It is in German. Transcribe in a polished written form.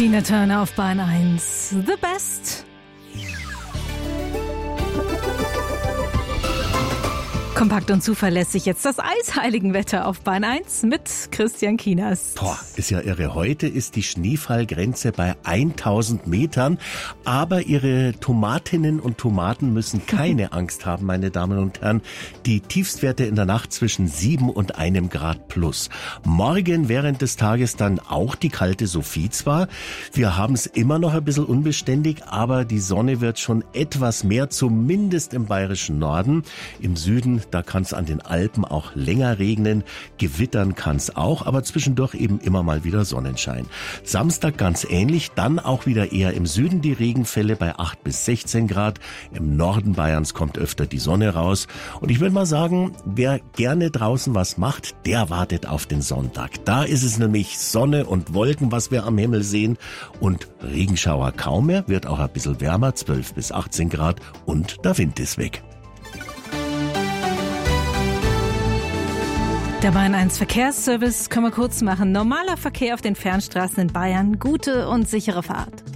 Tina Turner auf Bahn 1. The Best. Kompakt und zuverlässig jetzt das Eisheiligenwetter auf Bahn 1 mit Christian Kienast. Boah, ist ja irre. Heute ist die Schneefallgrenze bei 1000 Metern. Aber Ihre Tomatinnen und Tomaten müssen keine Angst haben, meine Damen und Herren. Die Tiefstwerte in der Nacht zwischen 7 und 1 Grad plus. Morgen während des Tages dann auch die kalte Sophie zwar. Wir haben es immer noch ein bisschen unbeständig, aber die Sonne wird schon etwas mehr, zumindest im bayerischen Norden. Im Süden, da kann es an den Alpen auch länger regnen, gewittern kann es auch, aber zwischendurch eben immer mal wieder Sonnenschein. Samstag ganz ähnlich, dann auch wieder eher im Süden die Regenfälle bei 8 bis 16 Grad. Im Norden Bayerns kommt öfter die Sonne raus. Und ich würde mal sagen, wer gerne draußen was macht, der wartet auf den Sonntag. Da ist es nämlich Sonne und Wolken, was wir am Himmel sehen. Und Regenschauer kaum mehr, wird auch ein bisschen wärmer, 12 bis 18 Grad und der Wind ist weg. Der Bahn 1 Verkehrsservice können wir kurz machen. Normaler Verkehr auf den Fernstraßen in Bayern. Gute und sichere Fahrt.